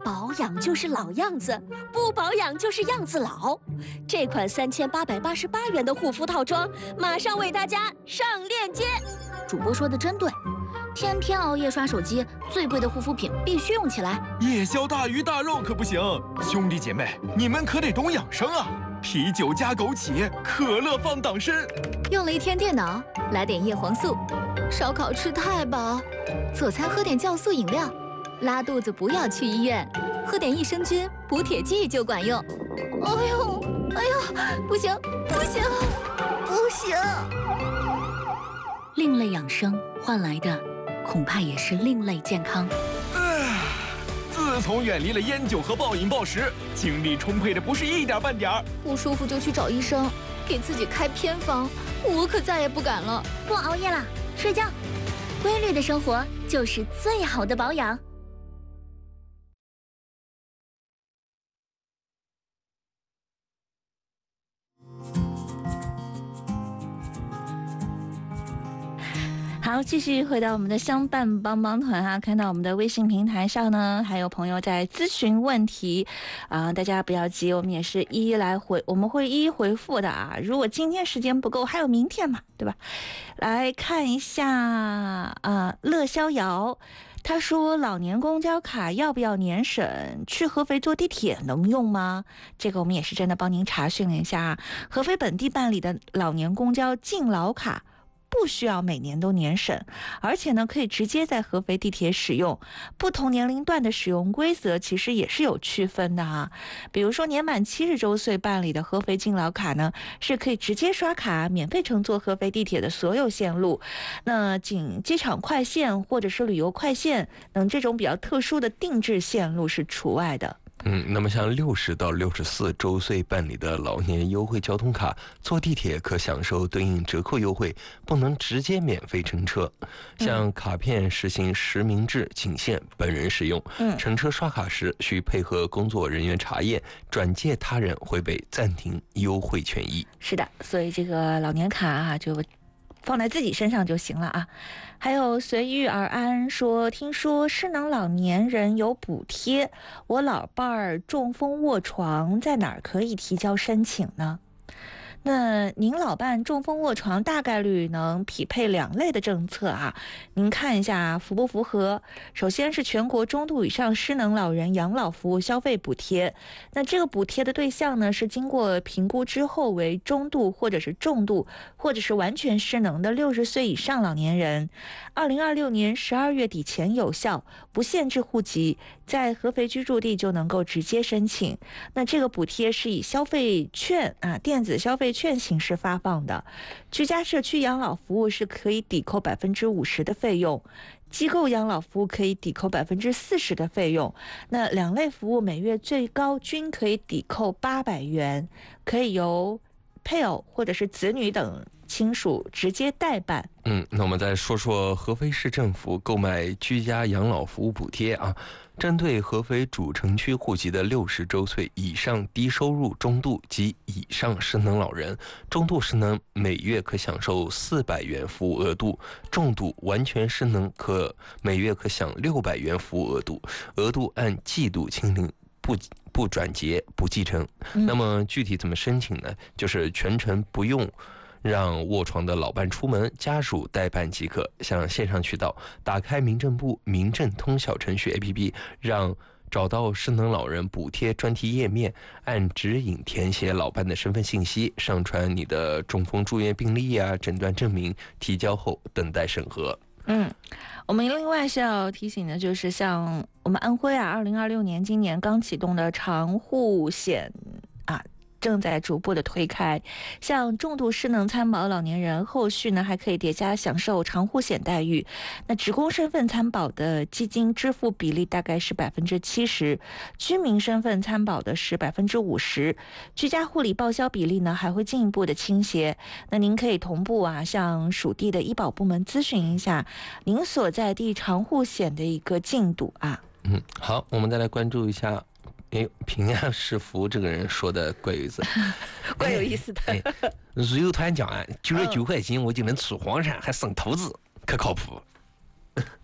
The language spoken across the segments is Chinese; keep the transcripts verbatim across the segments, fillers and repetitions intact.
保养就是老样子，不保养就是样子老。这款三千八百八十八元的护肤套装，马上为大家上链接。 主播说的真对，天天熬夜刷手机，最贵的护肤品必须用起来。 夜宵大鱼大肉可不行，兄弟姐妹，你们可得懂养生啊！啤酒加枸杞，可乐放党参。 用了一天电脑，来点叶黄素。烧烤吃太饱，佐餐喝点酵素饮料。拉肚子不要去医院，喝点益生菌补铁剂就管用。哎呦，哎呦，不行，不行，不行！另类养生换来的，恐怕也是另类健康。 自从远离了烟酒和暴饮暴食，精力充沛的不是一点半点儿。 不舒服就去找医生，给自己开偏方，我可再也不敢了。 不熬夜了，睡觉。规律的生活就是最好的保养。 好，继续回到我们的相伴帮帮团啊！看到我们的微信平台上呢，还有朋友在咨询问题啊、呃，大家不要急，我们也是一一来回，我们会一一回复的啊。如果今天时间不够，还有明天嘛，对吧？来看一下啊、呃，乐逍遥。他说：“老年公交卡要不要年审？去合肥坐地铁能用吗？”这个我们也是真的帮您查询了一下，合肥本地办理的老年公交敬老卡不需要每年都年审，而且呢可以直接在合肥地铁使用。不同年龄段的使用规则其实也是有区分的啊。比如说年满七十周岁办理的合肥敬老卡呢，是可以直接刷卡免费乘坐合肥地铁的所有线路。那仅机场快线或者是旅游快线等这种比较特殊的定制线路是除外的。 嗯，那么像六十到六十四周岁办理的老年优惠交通卡，坐地铁可享受对应折扣优惠，不能直接免费乘车。像卡片实行实名制，仅限本人使用。嗯，乘车刷卡时需配合工作人员查验，转借他人会被暂停优惠权益。 是的，所以这个老年卡啊，就放在自己身上就行了啊。还有随遇而安说，听说失能老年人有补贴，我老伴儿中风卧床，在哪儿可以提交申请呢？那您老伴中风卧床大概率能匹配两类的政策啊，您看一下符不符合。首先是全国中度以上失能老人养老服务消费补贴，那这个补贴的对象呢是经过评估之后为中度或者是重度或者是完全失能的六十岁以上老年人，二零二六年十二月底前有效，不限制户籍，在合肥居住地就能够直接申请。那这个补贴是以消费券啊，电子消费券形式发放的。居家社区养老服务是可以抵扣百分之五十的费用，机构养老服务可以抵扣百分之四十的费用。那两类服务每月最高均可以抵扣八百元，可以由配偶或者是子女等亲属直接代办。 嗯，那我们再说说合肥市政府购买居家养老服务补贴啊。针对合肥主城区户籍的六十周岁以上低收入中度及以上失能老人，中度失能每月可享受四百元服务额度，重度完全失能可每月可享六百元服务额度，额度按季度清零，不不转结不继承。那么具体怎么申请呢？就是全程不用让卧床的老伴出门，家属代办即可。像线上渠道，打开民政部民政通小程序 A P P， 让找到失能老人补贴专题页面，按指引填写老伴的身份信息，上传你的中风住院病历啊、诊断证明，提交后等待审核。 嗯，我们另外需要提醒的就是，像我们安徽啊，二零二六年今年刚启动的长护险啊，正在逐步的推开。像重度失能参保老年人，后续呢还可以叠加享受长护险待遇。那职工身份参保的基金支付比例大概是百分之七十，居民身份参保的是百分之五十，居家护理报销比例呢还会进一步的倾斜。那您可以同步啊，向属地的医保部门咨询一下您所在地长护险的一个进度啊。 嗯，好，我们再来关注一下。哎，平安是福这个人说的怪有意思， 怪有意思的。 哎，肉团讲啊，九十九块钱我就能吃黄鳝，还生兔子，可靠谱。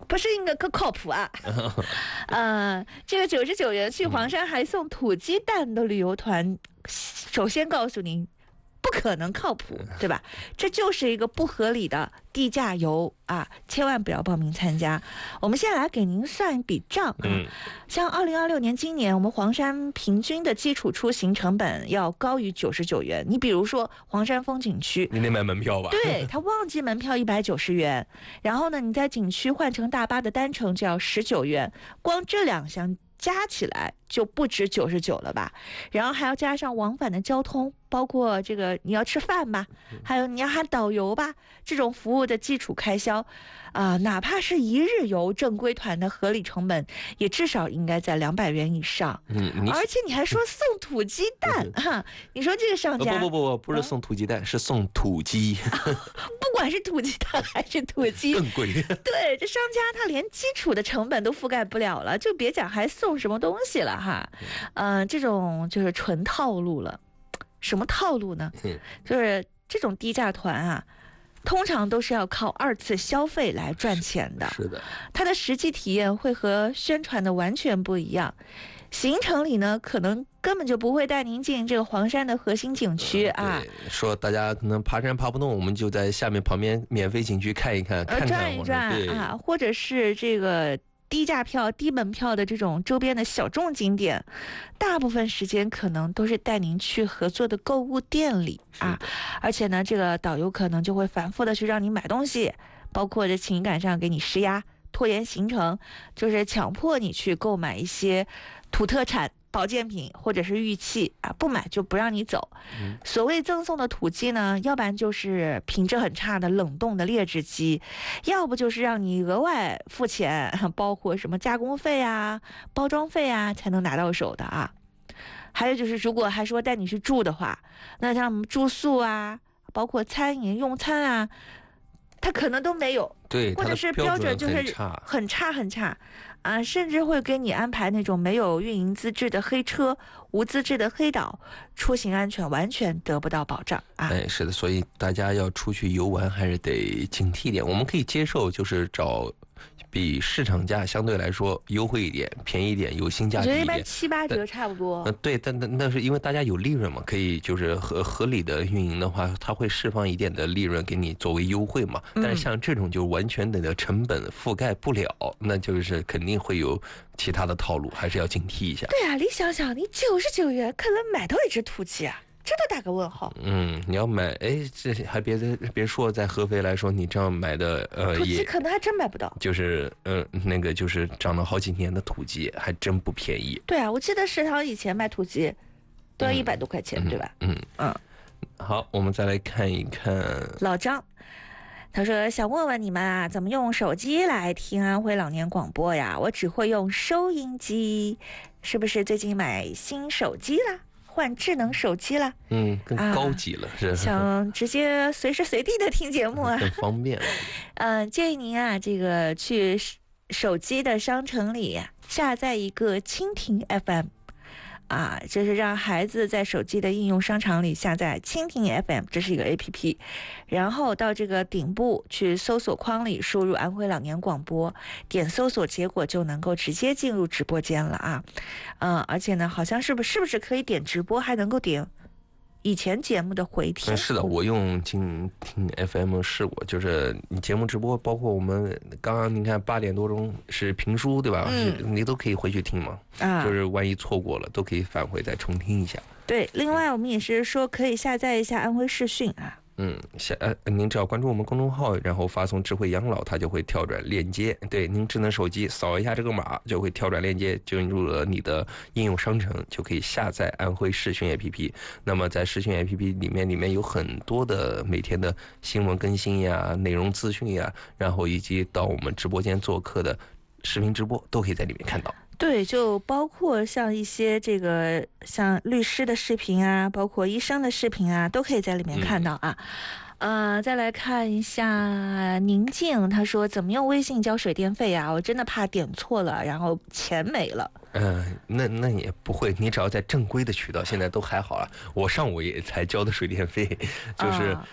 不是应该可靠谱啊。呃，这个九十九元去黄山还送土鸡蛋的旅游团，首先告诉您。不可能靠谱，对吧？这就是一个不合理的低价游啊！千万不要报名参加。我们现在来给您算一笔账啊。嗯、像二零二六年今年，我们黄山平均的基础出行成本要高于九十九元。你比如说黄山风景区， 你得买门票吧？ 对，它旺季门票一百九十元，然后呢，你在景区换乘大巴的单程就要十九元，光这两项加起来就不止九十九了吧？然后还要加上往返的交通。包括这个你要吃饭吧，还有你要喊导游吧，这种服务的基础开销，啊、呃，哪怕是一日游正规团的合理成本，也至少应该在两百元以上。嗯，而且你还说送土鸡蛋哈，你说这个商家、 呃、不不不不是送土鸡蛋，嗯、是送土鸡。 不管是土鸡蛋还是土鸡， 更贵。 对，这商家他连基础的成本都覆盖不了了，就别讲还送什么东西了哈。嗯、呃，这种就是纯套路了。什么套路呢？就是这种低价团啊，通常都是要靠二次消费来赚钱的。 是的， 它的实际体验会和宣传的完全不一样。行程里呢，可能根本就不会带您进这个黄山的核心景区啊。 说大家可能爬山爬不动，我们就在下面旁边免费景区看一看，看看转一转啊，或者是这个。低价票、低门票的这种周边的小众景点，大部分时间可能都是带您去合作的购物店里啊，而且呢，这个导游可能就会反复的去让你买东西，包括这情感上给你施压、拖延行程，就是强迫你去购买一些土特产。保健品或者是玉器啊，不买就不让你走。嗯、所谓赠送的土鸡呢，要不然就是品质很差的冷冻的劣质鸡，要不就是让你额外付钱，包括什么加工费啊、包装费啊，才能拿到手的啊。还有就是，如果还说带你去住的话，那像住宿啊，包括餐饮用餐啊，它可能都没有。 对， 或者是标准就是很差很差啊，甚至会给你安排那种没有运营资质的黑车、无资质的黑岛，出行安全完全得不到保障啊！ 哎，是的，所以大家要出去游玩还是得警惕一点。我们可以接受，就是找比市场价相对来说优惠一点、便宜一点、有性价比一点。 我觉得一般七八折差不多。 呃，对，但但那是因为大家有利润嘛，可以就是合合理的运营的话，它会释放一点的利润给你作为优惠嘛。但是像这种就完全的成本覆盖不了，那就是肯定会有其他的套路，还是要警惕一下。 对啊，你想想，你九十九元可能买到一只土鸡啊！这都打个问号。 嗯，你要买，哎，这还别别说，在合肥来说，你这样买的，呃， 土鸡可能还真买不到。 就是，呃，那个就是长了好几年的土鸡，还真不便宜。 对啊，我记得食堂以前卖土鸡都要一百多块钱， 嗯、 对吧？ 嗯嗯。 好，我们再来看一看老张。他说：“想问问你们啊，怎么用手机来听安徽老年广播呀？我只会用收音机，是不是最近买新手机啦？换智能手机啦？ 嗯，更高级了，啊、是想直接随时随地的听节目啊， 更方便了。 嗯、呃，建议您啊，这个去手机的商城里下载一个蜻蜓 F M。”啊，就是让孩子在手机的应用商场里下载蜻蜓 F M， 这是一个 A P P， 然后到这个顶部去搜索框里输入安徽老年广播，点搜索结果就能够直接进入直播间了啊。嗯，而且呢，好像是不是是不是可以点直播，还能够点以前节目的回听？ 是的，我用蜻蜓 F M 试过，就是你节目直播，包括我们刚刚你看八点多钟是评书对吧？嗯，你都可以回去听嘛。啊，就是万一错过了，都可以返回再重听一下。 对，另外我们也是说可以下载一下安徽视讯啊。 嗯，下呃，您只要关注我们公众号，然后发送智慧养老，它就会跳转链接。对，您智能手机扫一下这个码，就会跳转链接，进入了你的应用商城，就可以下载安徽视讯 A P P。那么在视讯 A P P 里面，里面有很多的每天的新闻更新呀、内容资讯呀，然后以及到我们直播间做客的视频直播，都可以在里面看到。 对，就包括像一些这个像律师的视频啊，包括医生的视频啊，都可以在里面看到啊。嗯、呃，再来看一下宁静，他说怎么用微信交水电费啊？我真的怕点错了，然后钱没了。 嗯、呃，那那也不会，你只要在正规的渠道，现在都还好了。我上午也才交的水电费，就是。啊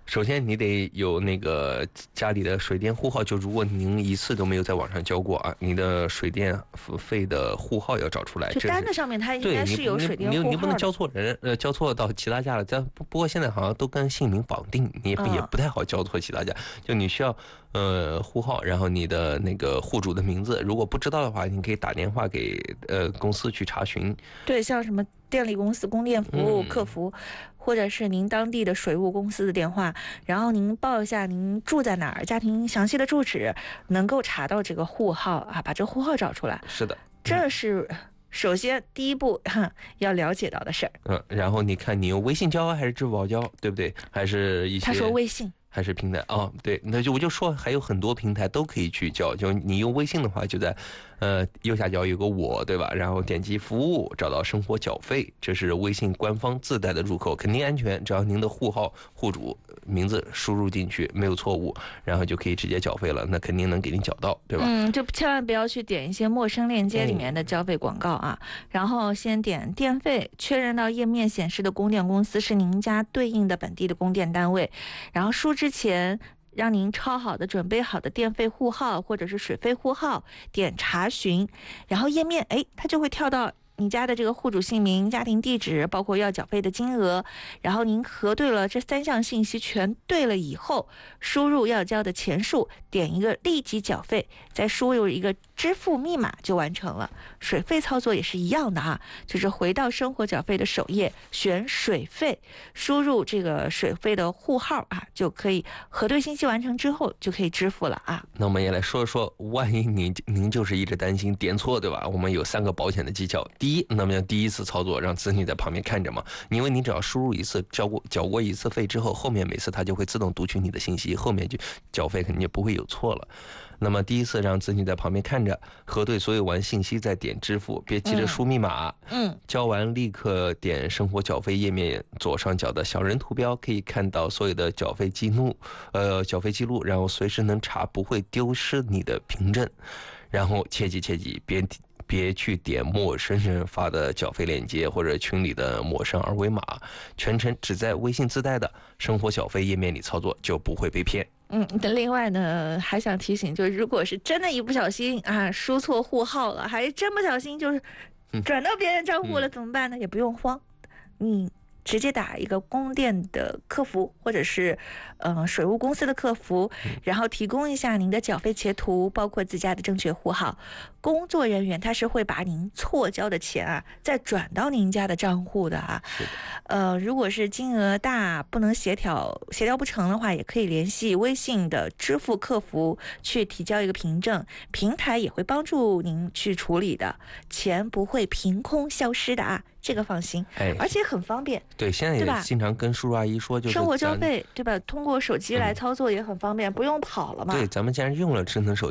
首先你得有那个家里的水电户号，就如果您一次都没有在网上交过啊，你的水电费的户号要找出来。 就单子上面它应该是有水电户号的。 你你不能交错人，呃，交错到其他家了。但不不过现在好像都跟姓名绑定，你也、嗯、也不太好交错其他家。就你需要呃户号，然后你的那个户主的名字，如果不知道的话，你可以打电话给呃公司去查询。 对，像什么电力公司供电服务客服。嗯，或者是您当地的水务公司的电话，然后您报一下您住在哪儿，家庭详细的住址，能够查到这个户号啊，把这个户号找出来。 是的， 这是首先第一步要了解到的事儿。 嗯，然后你看你用微信交还是支付宝交，对不对？还是一些他说微信。 还是平台哦，对，那就我就说还有很多平台都可以去交，就你用微信的话，就在呃右下角有个我，对吧？然后点击服务，找到生活缴费，这是微信官方自带的入口，肯定安全，只要您的户号、户主名字输入进去没有错误，然后就可以直接缴费了，那肯定能给您缴到，对吧？ 嗯，就千万不要去点一些陌生链接里面的交费广告啊，嗯、然后先点电费，确认到页面显示的供电公司是您家对应的本地的供电单位，然后输之前让您抄好的准备好的电费户号或者是水费户号，点查询，然后页面哎它就会跳到你家的这个户主姓名、家庭地址，包括要缴费的金额，然后您核对了这三项信息全对了以后，输入要交的钱数，点一个立即缴费，再输入一个支付密码就完成了。水费操作也是一样的啊，就是回到生活缴费的首页，选水费，输入这个水费的户号啊，就可以核对信息完成之后就可以支付了啊。 那我们也来说说，万一您您就是一直担心点错，对吧？我们有三个保险的技巧。第一，那么第一次操作让子女在旁边看着嘛，因为你只要输入一次，交过缴过一次费之后，后面每次它就会自动读取你的信息，后面就缴费肯定就不会有错了。那么第一次让子女在旁边看着，核对所有完信息再点支付，别急着输密码。 嗯， 交完立刻点生活缴费页面左上角的小人图标，可以看到所有的缴费记录，呃，缴费记录，然后随时能查，不会丢失你的凭证。然后切记切记，别别去点陌生人发的缴费链接或者群里的陌生二维码，全程只在微信自带的生活缴费页面里操作，就不会被骗。 嗯，另外呢，还想提醒，就是如果是真的一不小心啊，输错户号了，还真不小心就是转到别人账户了，怎么办呢？嗯、也不用慌，你直接打一个供电的客服，或者是呃水务公司的客服，然后提供一下您的缴费截图，包括自家的正确户号。工作人员他是会把您错交的钱啊，再转到您家的账户的啊。呃，如果是金额大不能协调协调不成的话，也可以联系微信的支付客服去提交一个凭证，平台也会帮助您去处理的，钱不会凭空消失的啊。这个放心， 哎， 而且很方便。 对，现在也经常跟叔叔阿姨说，就是生活交费，对吧？通过手机来操作也很方便，嗯、不用跑了嘛。 对，咱们既然用了智能手机。